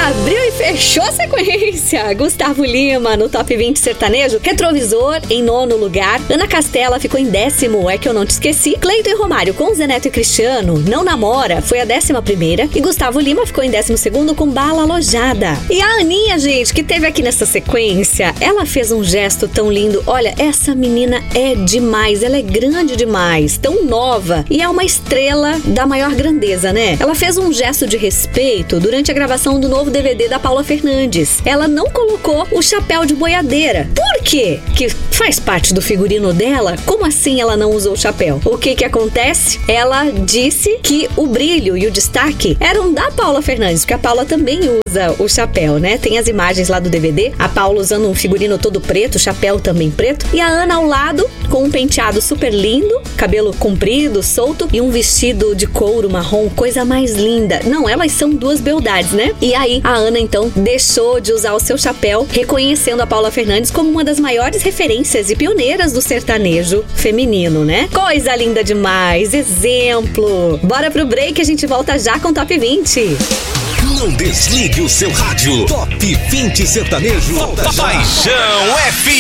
abriu e fechou a sequência. Gustavo Lima no Top 20 sertanejo. Retrovisor em 9º lugar. Ana Castela ficou em 10º, É Que Eu Não Te Esqueci. Cleiton e Romário com Zé Neto e Cristiano, Não Namora, foi a 11ª. E Gustavo Lima ficou em 12º com Bala Alojada. E a Aninha, gente, que teve aqui nessa sequência, ela fez um gesto tão lindo. Olha, essa menina é demais, ela é grande demais, tão nova. E é uma estrela da maior grandeza, né? Ela fez um gesto de respeito durante a gravação do novo DVD da Paula Fernandes. Ela não colocou o chapéu de boiadeira. Por quê? Que faz parte do figurino dela? Como assim ela não usou o chapéu? O que acontece? Ela disse que o brilho e o destaque eram da Paula Fernandes, porque a Paula também usa o chapéu, né? Tem as imagens lá do DVD, a Paula usando um figurino todo preto, chapéu também preto, e a Ana ao lado com um penteado super lindo, cabelo comprido, solto e um vestido de couro marrom, coisa mais linda. Não, elas são duas beldades, né? E aí a Ana então deixou de usar o seu chapéu, reconhecendo a Paula Fernandes como uma das maiores referências e pioneiras do sertanejo feminino, né? Coisa linda demais, exemplo. Bora pro break, a gente volta já com Top 20. Não desligue o seu rádio. Top 20 sertanejo. Paixão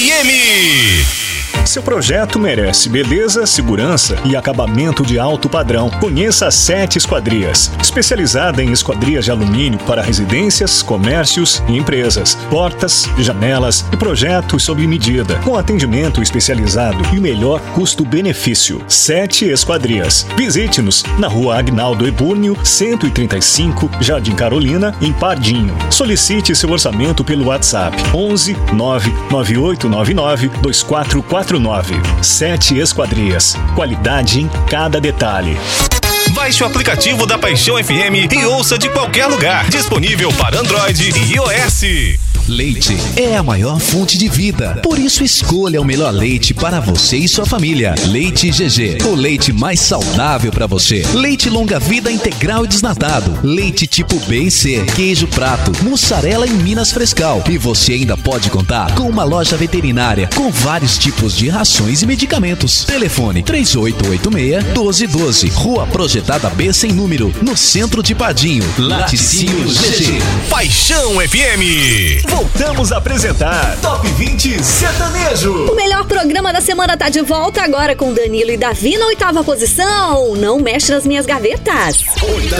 FM. Seu projeto merece beleza, segurança e acabamento de alto padrão. Conheça a 7 Esquadrias, especializada em esquadrias de alumínio para residências, comércios e empresas, portas, janelas e projetos sob medida, com atendimento especializado e melhor custo-benefício. 7 Esquadrias. Visite-nos na Rua Agnaldo Ebúrnio, 135, Jardim Carolina, em Pardinho. Solicite seu orçamento pelo WhatsApp 11 99899 2449. 7 Esquadrias. Qualidade em cada detalhe. Baixe o aplicativo da Paixão FM e ouça de qualquer lugar. Disponível para Android e iOS. Leite é a maior fonte de vida. Por isso escolha o melhor leite para você e sua família. Leite GG, o leite mais saudável para você. Leite longa vida integral e desnatado. Leite tipo B e C, queijo prato, mussarela em Minas Frescal. E você ainda pode contar com uma loja veterinária com vários tipos de rações e medicamentos. Telefone 3886-1212. Rua Projetada B sem número, no centro de Padinho. Laticínio GG. Paixão FM. Voltamos a apresentar Top 20 Sertanejo. O melhor programa da semana tá de volta agora com Danilo e Davi na 8ª posição. Não mexe nas minhas gavetas. 8ª